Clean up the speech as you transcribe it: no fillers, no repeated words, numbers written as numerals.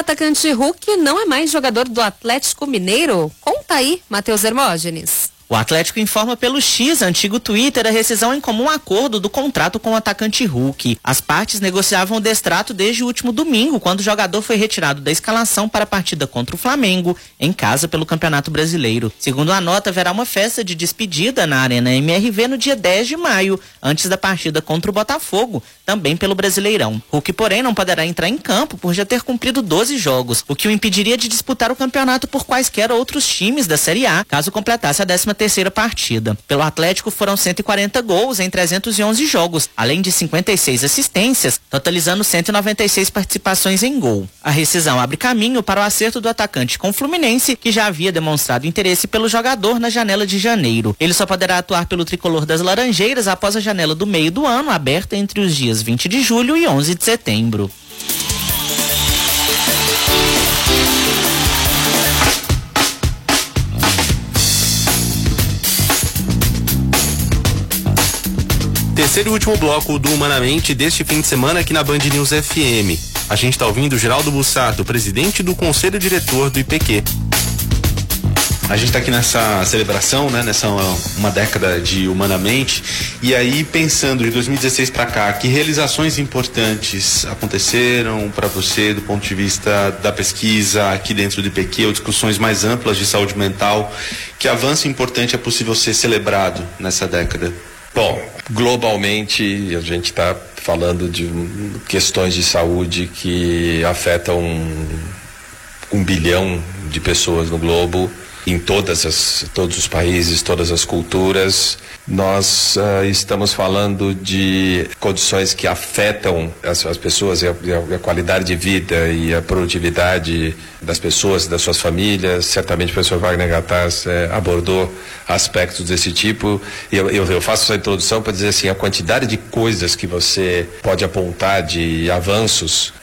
atacante Hulk não é mais jogador do Atlético Mineiro? Conta aí, Matheus Hermógenes. O Atlético informa pelo X, antigo Twitter, a rescisão em comum acordo do contrato com o atacante Hulk. As partes negociavam o destrato desde o último domingo, quando o jogador foi retirado da escalação para a partida contra o Flamengo, em casa pelo Campeonato Brasileiro. Segundo a nota, haverá uma festa de despedida na Arena MRV no dia 10 de maio, antes da partida contra o Botafogo, também pelo Brasileirão. Hulk, porém, não poderá entrar em campo por já ter cumprido 12 jogos, o que o impediria de disputar o campeonato por quaisquer outros times da Série A, caso completasse a 13ª partida. Pelo Atlético foram 140 gols em 311 jogos, além de 56 assistências, totalizando 196 participações em gol. A rescisão abre caminho para o acerto do atacante com o Fluminense, que já havia demonstrado interesse pelo jogador na janela de janeiro. Ele só poderá atuar pelo tricolor das Laranjeiras após a janela do meio do ano, aberta entre os dias 20 de julho e 11 de setembro. Terceiro e último bloco do Humanamente deste fim de semana aqui na Band News FM. A gente está ouvindo Geraldo Bussato, presidente do Conselho Diretor do IPQ. A gente está aqui nessa celebração, né, nessa uma década de Humanamente, e aí pensando de 2016 para cá, que realizações importantes aconteceram para você do ponto de vista da pesquisa aqui dentro do IPQ, ou discussões mais amplas de saúde mental, que avanço importante é possível ser celebrado nessa década? Bom, globalmente a gente está falando de questões de saúde que afetam 1 bilhão de pessoas no globo, em todos os países, todas as culturas. Nós estamos falando de condições que afetam as pessoas e a qualidade de vida e a produtividade das pessoas, das suas famílias. Certamente o professor Wagner Gattas abordou aspectos desse tipo. E eu faço essa introdução para dizer assim, a quantidade de coisas que você pode apontar de avanços